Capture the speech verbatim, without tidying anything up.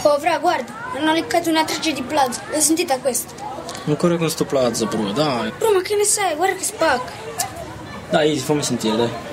Oh, fra, guarda, hanno leccato una traccia di Plaza. L'hai sentita questa? Ancora con sto Plaza, bro, dai. Bro, ma che ne sai? Guarda che spacca. Dai, fammi sentire, dai.